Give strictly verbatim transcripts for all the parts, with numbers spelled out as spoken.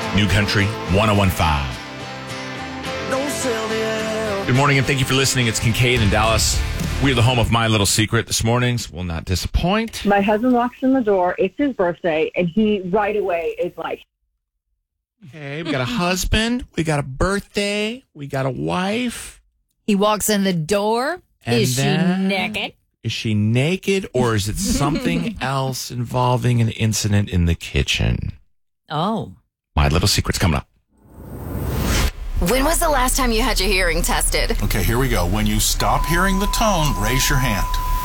New Country one oh one point five. Good morning, and thank you for listening. It's Kincaid in Dallas. We're the home of My Little Secret. This morning's will not disappoint. My husband walks in the door. It's his birthday, and he right away is like, okay, we got a husband. We got a birthday. We got a wife. He walks in the door. And is she then- naked? Is she naked, or is it something else involving an incident in the kitchen? Oh. My Little Secret's coming up. When was the last time you had your hearing tested? Okay, here we go. When you stop hearing the tone, raise your hand.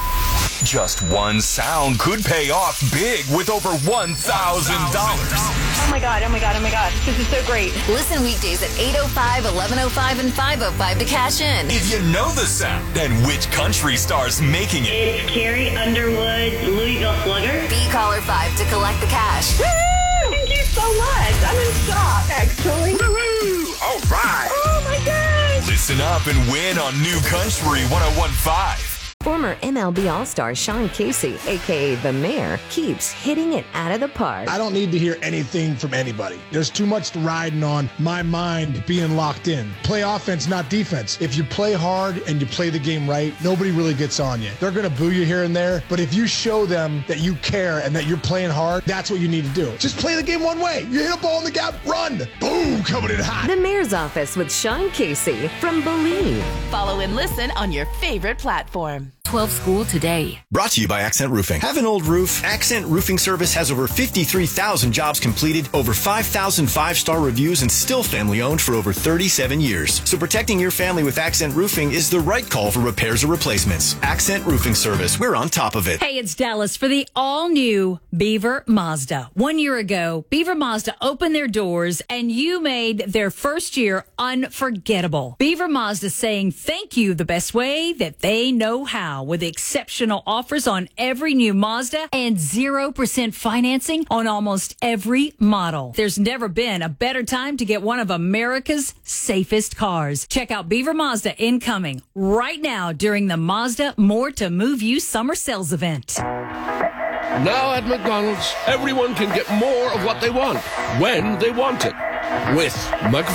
Just one sound could pay off big with over one thousand dollars. oh, my God, oh, my God, oh, my God. This is so great. Listen weekdays at eight oh five, eleven oh five, and five oh five to cash in. If you know the sound and which country star's making it. It's Carrie Underwood, Louisville Slugger. Be caller five to collect the cash. Woo! Thank you so much. I'm in shock, actually. Woo-hoo! All right. Oh, my gosh. Listen up and win on New Country one oh one point five. Former M L B All-Star Sean Casey, a k a. The Mayor, keeps hitting it out of the park. I don't need to hear anything from anybody. There's too much riding on my mind being locked in. Play offense, not defense. If you play hard and you play the game right, nobody really gets on you. They're going to boo you here and there, but if you show them that you care and that you're playing hard, that's what you need to do. Just play the game one way. You hit a ball in the gap, run. Boom, coming in hot. The Mayor's Office with Sean Casey from Believe. Follow and listen on your favorite platform. twelve School today. Brought to you by Accent Roofing. Have an old roof? Accent Roofing Service has over fifty-three thousand jobs completed, over five thousand five-star reviews, and still family-owned for over thirty-seven years. So protecting your family with Accent Roofing is the right call for repairs or replacements. Accent Roofing Service. We're on top of it. Hey, it's Dallas for the all-new Beaver Mazda. One year ago, Beaver Mazda opened their doors, and you made their first year unforgettable. Beaver Mazda saying thank you the best way that they know how, with exceptional offers on every new Mazda and zero percent financing on almost every model. There's never been a better time to get one of America's safest cars. Check out Beaver Mazda incoming right now during the Mazda More to Move You Summer Sales Event. Now at McDonald's, everyone can get more of what they want, when they want it. With Mc